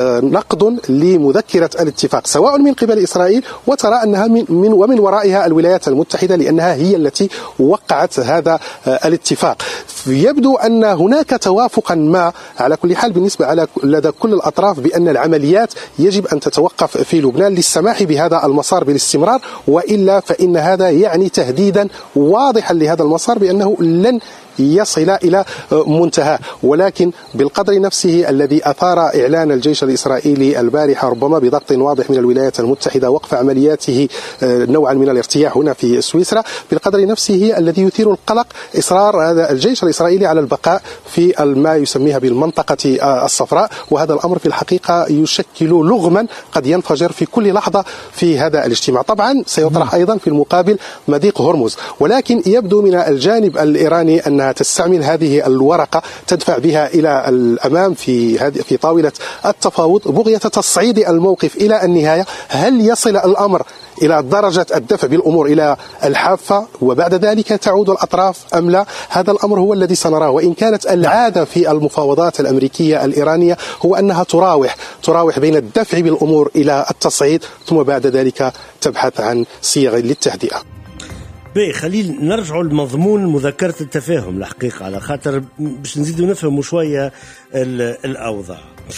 نقد لمذكرة الاتفاق سواء من قبل إسرائيل، وترى أنها ومن ورائها الولايات المتحدة لأنها هي التي وقعت هذا الاتفاق. يبدو أن هناك توافقا ما على كل حال بالنسبة لدى كل الأطراف بأن العمليات يجب أن تتوقف في لبنان للسماح بهذا المسار بالاستمرار، وإلا فإن هذا يعني تهديدا واضحا لهذا المسار بأنه لن يصل إلى منتهى. ولكن بالقدر نفسه الذي أثار إعلان الجيش الإسرائيلي البارحة ربما بضغط واضح من الولايات المتحدة وقف عملياته نوعا من الارتياح هنا في سويسرا، بالقدر نفسه الذي يثير القلق إصرار هذا الجيش الإسرائيلي على البقاء في ما يسميها بالمنطقة الصفراء، وهذا الأمر في الحقيقة يشكل لغما قد ينفجر في كل لحظة في هذا الاجتماع. طبعا سيطرح أيضا في المقابل مضيق هرمز، ولكن يبدو من الجانب الإيراني أنها تستعمل هذه الورقة تدفع بها إلى الأمام في طاولة التفاوض بغية تصعيد الموقف إلى النهاية. هل يصل الأمر إلى درجة الدفع بالأمور إلى الحافة وبعد ذلك تعود الأطراف أم لا؟ هذا الأمر هو الذي سنراه، وإن كانت العادة في المفاوضات الأمريكية الإيرانية هو أنها تراوح بين الدفع بالأمور إلى التصعيد ثم بعد ذلك تبحث عن صيغ للتهدئة. خليل نرجعوا لمضمون مذكرة التفاهم الحقيقة على خاطر باش نزيدوا نفهموا شوية الأوضاع.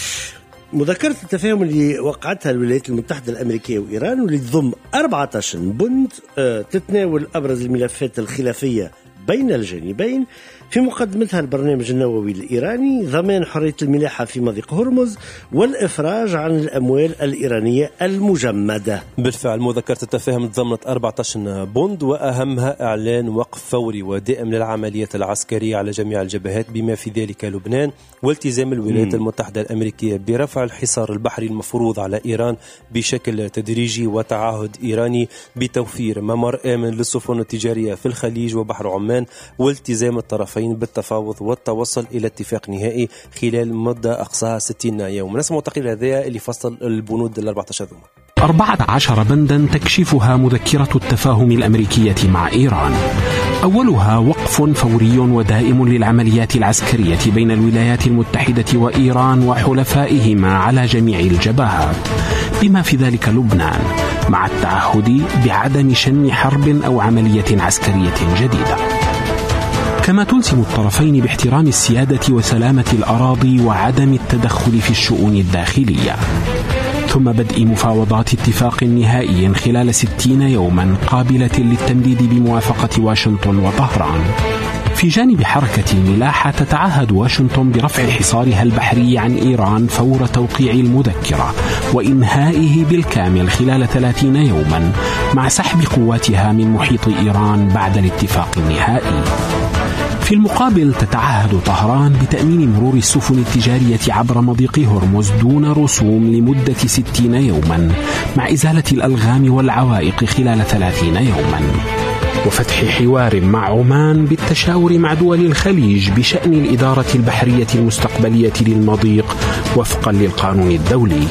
مذكرة التفاهم اللي وقعتها الولايات المتحدة الأمريكية وإيران واللي تضم 14 بند تتناول أبرز الملفات الخلافية بين الجانبين، في مقدمتها البرنامج النووي الإيراني، ضمان حرية الملاحة في مضيق هرمز، والإفراج عن الأموال الإيرانية المجمدة. بالفعل مذكرة التفاهم تضمنت 14 بند، وأهمها إعلان وقف فوري ودائم للعمليات العسكرية على جميع الجبهات بما في ذلك لبنان، والتزام الولايات المتحدة الأمريكية برفع الحصار البحري المفروض على إيران بشكل تدريجي، وتعهد إيراني بتوفير ممر آمن للسفن التجارية في الخليج وبحر عمان، والتزام الطرفين بالتفاوض والتوصل إلى اتفاق نهائي خلال مدة أقصاها 60 يوم. نسمع تقرير هذا اللي فصل البنود 14 ذوما. 14 بندا تكشفها مذكرة التفاهم الأمريكية مع إيران. أولها وقف فوري ودائم للعمليات العسكرية بين الولايات المتحدة وإيران وحلفائهما على جميع الجبهات بما في ذلك لبنان، مع التعهد بعدم شن حرب أو عملية عسكرية جديدة. كما تلزم الطرفين باحترام السيادة وسلامة الأراضي وعدم التدخل في الشؤون الداخلية، ثم بدء مفاوضات اتفاق نهائي خلال 60 يوما قابلة للتمديد بموافقة واشنطن وطهران. في جانب حركة الملاحة تتعهد واشنطن برفع حصارها البحري عن إيران فور توقيع المذكرة وإنهائه بالكامل خلال 30 يوما، مع سحب قواتها من محيط إيران بعد الاتفاق النهائي. في المقابل تتعهد طهران بتأمين مرور السفن التجارية عبر مضيق هرمز دون رسوم لمدة 60 يوما، مع إزالة الألغام والعوائق خلال 30 يوما، وفتح حوار مع عمان بالتشاور مع دول الخليج بشأن الإدارة البحرية المستقبلية للمضيق وفقا للقانون الدولي.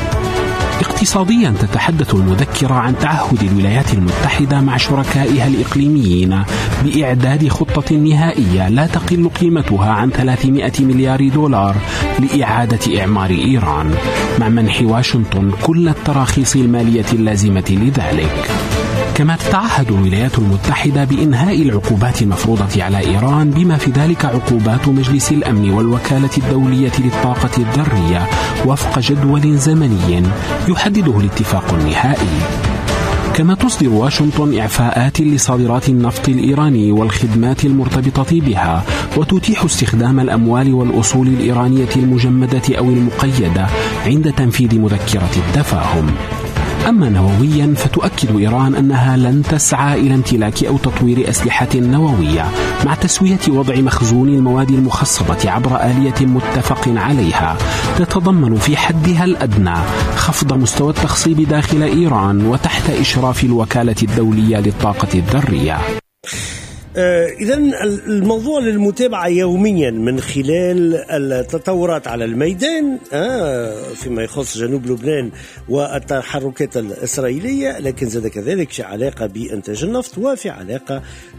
اقتصاديا تتحدث المذكرة عن تعهد الولايات المتحدة مع شركائها الإقليميين بإعداد خطة نهائية لا تقل قيمتها عن 300 مليار دولار لإعادة إعمار إيران، مع منح واشنطن كل التراخيص المالية اللازمة لذلك. كما تتعهد الولايات المتحدة بإنهاء العقوبات المفروضة على إيران بما في ذلك عقوبات مجلس الأمن والوكالة الدولية للطاقة الذرية وفق جدول زمني يحدده الاتفاق النهائي. كما تصدر واشنطن إعفاءات لصادرات النفط الإيراني والخدمات المرتبطة بها، وتتيح استخدام الأموال والأصول الإيرانية المجمدة أو المقيدة عند تنفيذ مذكرة التفاهم. أما نوويا فتؤكد إيران أنها لن تسعى إلى امتلاك أو تطوير أسلحة نووية، مع تسوية وضع مخزون المواد المخصبة عبر آلية متفق عليها تتضمن في حدها الأدنى خفض مستوى التخصيب داخل إيران وتحت إشراف الوكالة الدولية للطاقة الذرية. إذا الموضوع للمتابعة يوميا من خلال التطورات على الميدان فيما يخص جنوب لبنان والتحركات الإسرائيلية، لكن زاد كذلك في علاقة بإنتاج النفط وفي علاقة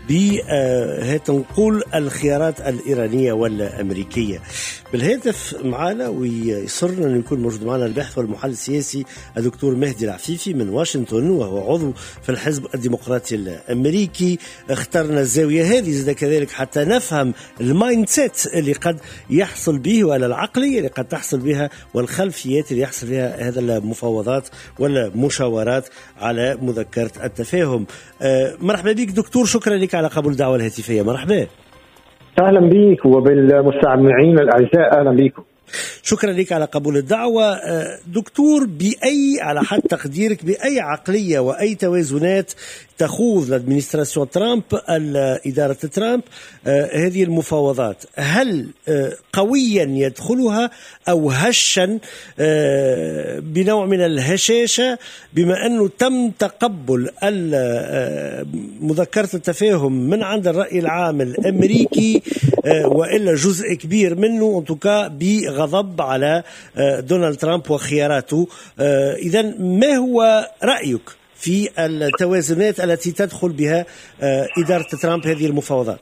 نقول الخيارات الإيرانية والأمريكية. بالهاتف معنا ويسرنا أن يكون موجود معنا الباحث والمحلل السياسي الدكتور مهدي العفيفي من واشنطن، وهو عضو في الحزب الديمقراطي الأمريكي. اخترنا الزاوية هذه زاد كذلك حتى نفهم المايند سيت اللي قد يحصل به ولا العقلية اللي قد تحصل بها والخلفيات اللي يحصل بها هذا المفاوضات ولا مشاورات على مذكرة التفاهم. مرحبا بك دكتور، شكرا لك على قبول الدعوة الهاتفية. مرحبا. أهلا بك وبالمستمعين الأعزاء، أهلا بكم. شكرا لك على قبول الدعوة. دكتور، بأي على حد تقديرك بأي عقلية وأي توازنات تخوض الادمنستراسيون ترامب إدارة ترامب هذه المفاوضات؟ هل قويا يدخلها أو هشا بنوع من الهشاشة، بما أنه تم تقبل مذكرة التفاهم من عند الرأي العام الأمريكي وإلا جزء كبير منه انتوكا بغضب على دونالد ترامب وخياراته؟ إذن ما هو رأيك في التوازنات التي تدخل بها إدارة ترامب هذه المفاوضات؟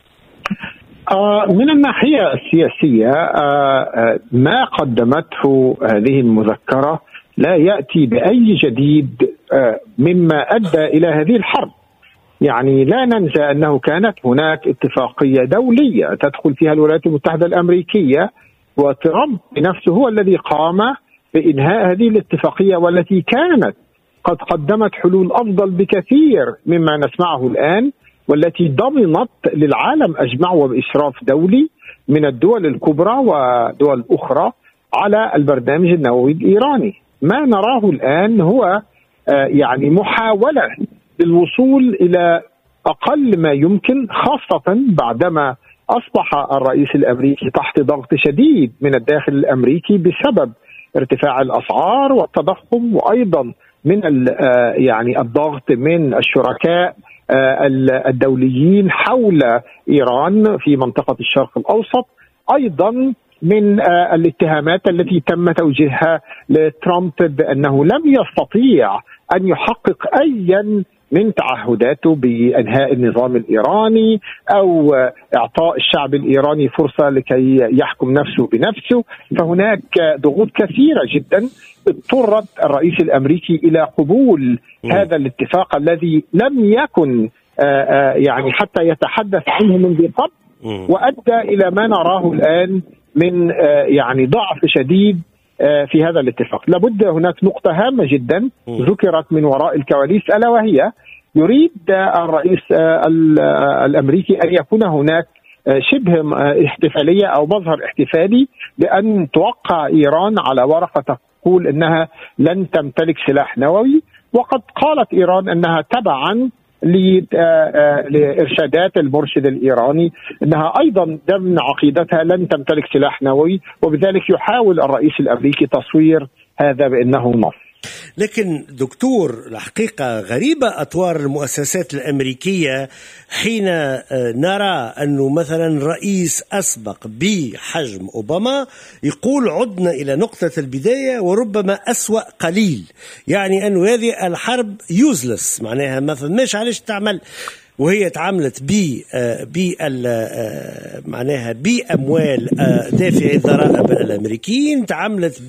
من الناحية السياسية ما قدمته هذه المذكرة لا يأتي بأي جديد مما أدى إلى هذه الحرب. يعني لا ننسى أنه كانت هناك اتفاقية دولية تدخل فيها الولايات المتحدة الأمريكية، وترامب نفسه هو الذي قام بإنهاء هذه الاتفاقية، والتي كانت قد قدمت حلول أفضل بكثير مما نسمعه الآن، والتي ضمنت للعالم أجمع وبإشراف دولي من الدول الكبرى ودول أخرى على البرنامج النووي الإيراني. ما نراه الآن هو يعني محاولة للوصول إلى أقل ما يمكن، خاصة بعدما أصبح الرئيس الأمريكي تحت ضغط شديد من الداخل الأمريكي بسبب ارتفاع الأسعار والتضخم، وأيضا من يعني الضغط من الشركاء الدوليين حول إيران في منطقة الشرق الأوسط، أيضا من الاتهامات التي تم توجيهها لترامب بأنه لم يستطيع أن يحقق أيا من تعهداته بإنهاء النظام الإيراني أو إعطاء الشعب الإيراني فرصة لكي يحكم نفسه بنفسه. فهناك ضغوط كثيرة جدا اضطرت الرئيس الأمريكي إلى قبول هذا الاتفاق الذي لم يكن يعني حتى يتحدث عنه منذ قبل، وأدى إلى ما نراه الآن من يعني ضعف شديد في هذا الاتفاق. لابد هناك نقطة هامة جدا ذكرت من وراء الكواليس، ألا وهي يريد الرئيس الأمريكي أن يكون هناك شبه احتفالية أو مظهر احتفالي بأن توقع إيران على ورقة تقول أنها لن تمتلك سلاح نووي، وقد قالت إيران أنها تبعا لإرشادات المرشد الإيراني أنها أيضا ضمن عقيدتها لن تمتلك سلاح نووي، وبذلك يحاول الرئيس الأمريكي تصوير هذا بأنه نص. لكن دكتور، الحقيقة غريبة أطوار المؤسسات الأمريكية حين نرى أنه مثلا رئيس أسبق بحجم أوباما يقول عدنا إلى نقطة البداية وربما أسوأ قليل، يعني أنه هذه الحرب يوزلس، معناها ما فهمناش علاش تعمل، وهي تعاملت معناها بأموال دافعي الضرائب الأمريكيين، تعاملت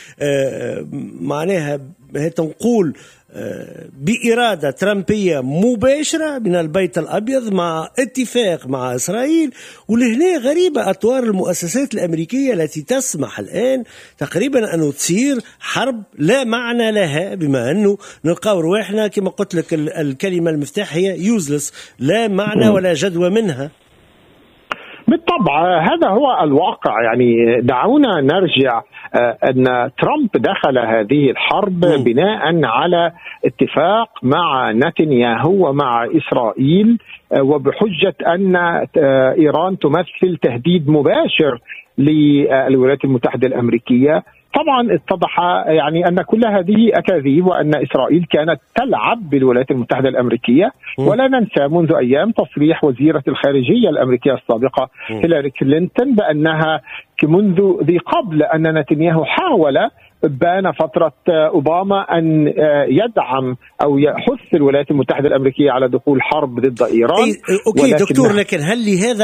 معناها تنقول بإرادة ترامبية مباشرة من البيت الأبيض مع اتفاق مع إسرائيل. ولهنا غريبة أطوار المؤسسات الأمريكية التي تسمح الآن تقريبا أنه تصير حرب لا معنى لها، بما أنه نلقاو رواحنا كما قلت لك الكلمة المفتاح هي يوزلس، لا معنى ولا جدوى منها. بالطبع هذا هو الواقع. يعني دعونا نرجع أن ترامب دخل هذه الحرب بناء على اتفاق مع نتنياهو ومع إسرائيل، وبحجة أن إيران تمثل تهديد مباشر للولايات المتحدة الأمريكية، طبعا اتضح يعني أن كل هذه أكاذيب، وأن إسرائيل كانت تلعب بالولايات المتحدة الأمريكية. ولا ننسى منذ أيام تصريح وزيرة الخارجية الأمريكية السابقة هيلاري كلينتون بأنها منذ ذي قبل أن نتنياهو حاول بان فترة أوباما أن يدعم أو يحث الولايات المتحدة الأمريكية على دخول حرب ضد إيران. أوكي دكتور، لكن هل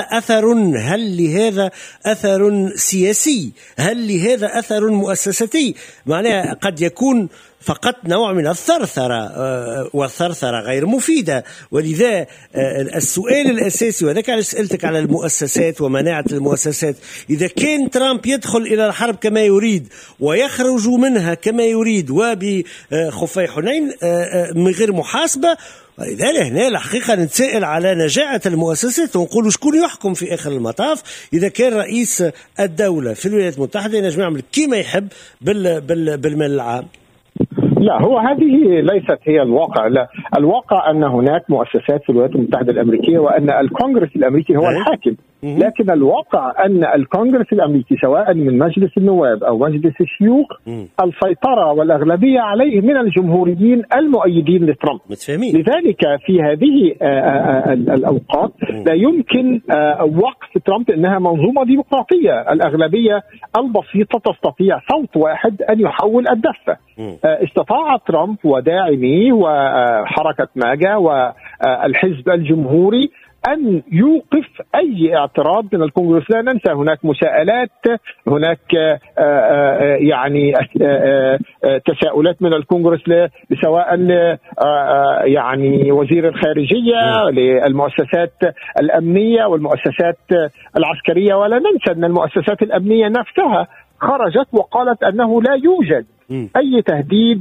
لهذا أثر سياسي؟ هل لهذا أثر مؤسساتي؟ معناها قد يكون فقط نوع من الثرثرة، والثرثرة غير مفيدة. ولذا السؤال الأساسي، وذلك على سألتك على المؤسسات ومناعة المؤسسات، إذا كان ترامب يدخل إلى الحرب كما يريد ويخرج منها كما يريد وبخفي حنين من غير محاسبة، ولذلك هنا الحقيقة نتسائل على نجاعة المؤسسات ونقول شكون يحكم في آخر المطاف. إذا كان رئيس الدولة في الولايات المتحدة ينجم يعمل كما يحب بالمال العام. لا، هو هذه ليست هي الواقع. لا، الواقع أن هناك مؤسسات في الولايات المتحدة الأمريكية وأن الكونغرس الأمريكي هو الحاكم. لكن الواقع أن الكونغرس الأمريكي سواء من مجلس النواب أو مجلس الشيوخ السيطرة والأغلبية عليه من الجمهوريين المؤيدين لترامب. لذلك في هذه الأوقات لا يمكن وقف ترامب إنها منظومة ديمقراطية. الأغلبية البسيطة تستطيع صوت واحد أن يحول الدفة. استطاع ترامب وداعميه وحركة ماجا والحزب الجمهوري أن يوقف أي اعتراض من الكونغرس. لا ننسى هناك مساءلات، هناك يعني تساؤلات من الكونغرس سواء يعني وزير الخارجية للمؤسسات الأمنية والمؤسسات العسكرية. ولا ننسى أن المؤسسات الأمنية نفسها خرجت وقالت أنه لا يوجد أي تهديد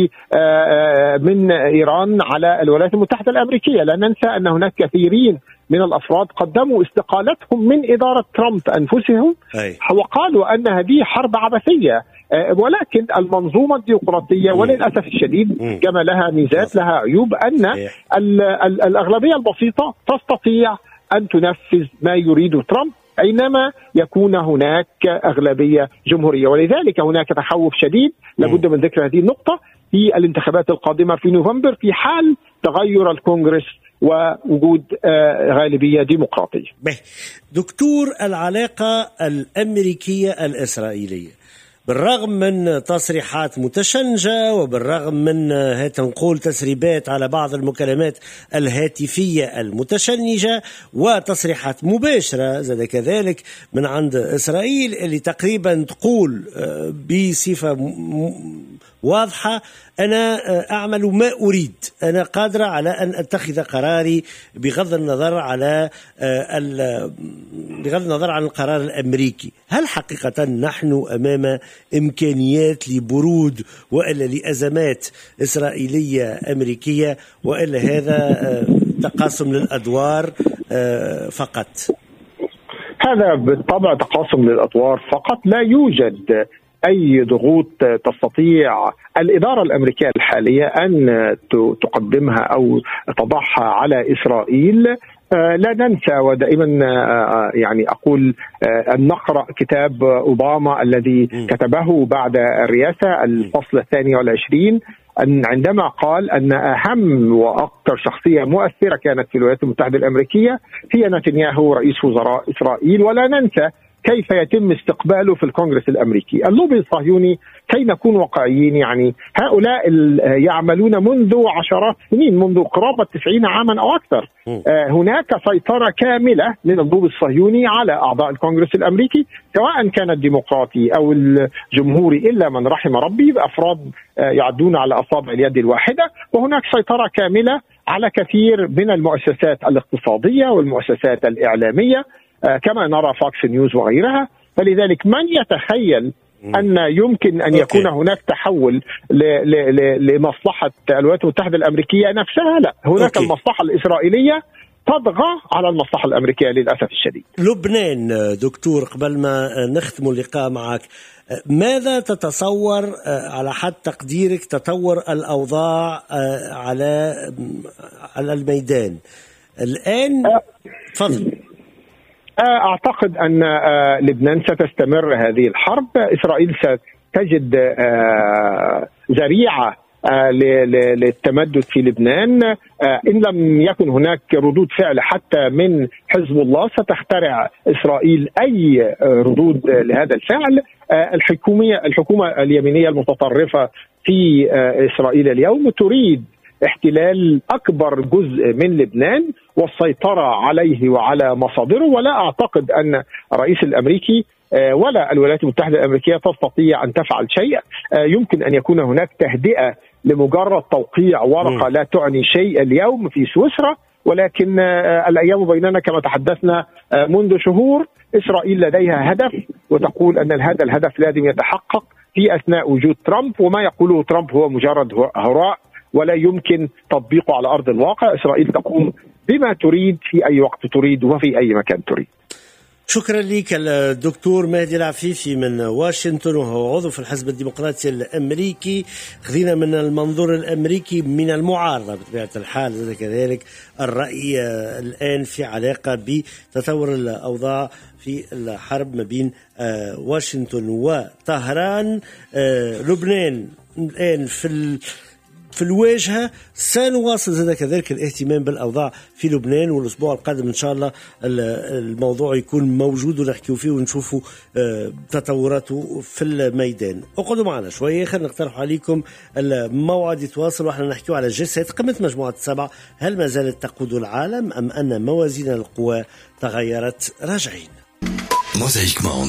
من إيران على الولايات المتحدة الأمريكية. لا ننسى أن هناك كثيرين من الأفراد قدموا استقالتهم من إدارة ترامب أنفسهم وقالوا أن هذه حرب عبثية. ولكن المنظومة الديمقراطية وللأسف الشديد كما لها ميزات لها عيوب، أن الأغلبية البسيطة تستطيع أن تنفذ ما يريد ترامب أينما يكون هناك أغلبية جمهورية. ولذلك هناك تخوف شديد لابد من ذكر هذه النقطة في الانتخابات القادمة في نوفمبر في حال تغير الكونغرس ووجود غالبية ديمقراطية. دكتور، العلاقة الأمريكية الإسرائيلية بالرغم من تصريحات متشنجة وبالرغم من نقول تسريبات على بعض المكالمات الهاتفية المتشنجة وتصريحات مباشرة زاد كذلك من عند إسرائيل اللي تقريبا تقول بصفة واضحة أنا أعمل ما أريد، أنا قادرة على أن أتخذ قراري بغض النظر عن القرار الأمريكي. هل حقيقة نحن أمام إمكانيات لبرود وإلا لأزمات إسرائيلية أمريكية، وإلا هذا تقاسم للأدوار فقط؟ هذا بالطبع تقاسم للأدوار فقط. لا يوجد أي ضغوط تستطيع الإدارة الأمريكية الحالية أن تقدمها أو تضعها على إسرائيل. لا ننسى ودائما يعني أقول أن نقرأ كتاب أوباما الذي كتبه بعد الرئاسة الفصل 22 أن عندما قال أن أهم وأكثر شخصية مؤثرة كانت في الولايات المتحدة الأمريكية هي نتنياهو رئيس وزراء إسرائيل. ولا ننسى كيف يتم استقباله في الكونغرس الأمريكي. اللوبي الصهيوني كي نكون واقعيين يعني هؤلاء يعملون منذ عشرات السنين، منذ قرابة 90 عاما أو أكثر. هناك سيطرة كاملة من اللوبي الصهيوني على أعضاء الكونغرس الأمريكي سواء كان الديمقراطي أو الجمهوري إلا من رحم ربي، بأفراد يعدون على أصابع اليد الواحدة. وهناك سيطرة كاملة على كثير من المؤسسات الاقتصادية والمؤسسات الإعلامية كما نرى فاكس نيوز وغيرها. فلذلك من يتخيل أن يمكن أن يكون هناك تحول لمصلحة الولايات المتحدة الأمريكية نفسها؟ لا، هناك المصلحة الإسرائيلية تطغى على المصلحة الأمريكية للأسف الشديد. لبنان دكتور، قبل ما نختم اللقاء معك، ماذا تتصور على حد تقديرك تطور الأوضاع على الميدان الآن؟ تفضل. أعتقد أن لبنان ستستمر هذه الحرب. إسرائيل تجد ذريعة للتمدد في لبنان. إن لم يكن هناك ردود فعل حتى من حزب الله، ستخترع إسرائيل أي ردود لهذا الفعل. الحكومة اليمينية المتطرفة في إسرائيل اليوم تريد احتلال أكبر جزء من لبنان والسيطرة عليه وعلى مصادره، ولا أعتقد أن الرئيس الأمريكي ولا الولايات المتحدة الأمريكية تستطيع أن تفعل شيء. يمكن أن يكون هناك تهدئة لمجرد توقيع ورقة لا تعني شيء اليوم في سويسرا، ولكن الأيام بيننا كما تحدثنا منذ شهور. إسرائيل لديها هدف وتقول أن هذا الهدف لازم يتحقق في أثناء وجود ترامب، وما يقوله ترامب هو مجرد هراء ولا يمكن تطبيقه على أرض الواقع. إسرائيل تقوم بما تريد في أي وقت تريد وفي أي مكان تريد. شكرا لك الدكتور مهدي العفيفي من واشنطن، وهو عضو في الحزب الديمقراطي الأمريكي. خذينا من المنظور الأمريكي من المعارضة بطبيعة الحال كذلك الرأي الآن في علاقة بتطور الأوضاع في الحرب ما بين واشنطن وطهران. لبنان الآن في الواجهة. سنواصل زاد كذلك الاهتمام بالأوضاع في لبنان، والأسبوع القادم إن شاء الله الموضوع يكون موجود ونحكيو فيه ونشوفوا تطوراته في الميدان. اقعدوا معنا شوية، خلينا نقترح عليكم الموعد يتواصل وإحنا نحكيو على جلسات قمة مجموعة 7. هل ما زالت تقود العالم أم أن موازين القوى تغيرت؟ راجعين. موزايك موند.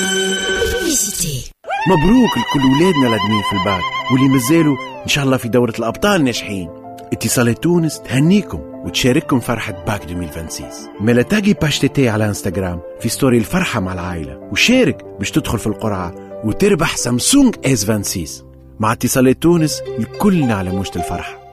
مبروك لكل ولادنا الادمين في الباك واللي مازالوا ان شاء الله في دورة الابطال ناجحين. اتصالات تونس تهنيكم وتشارككم فرحة باك 2026. ملا تاقي باش تي على انستغرام في ستوري الفرحة مع العائلة وشارك باش تدخل في القرعة وتربح سامسونج S26. مع اتصالات تونس الكلنا على موجة الفرحة.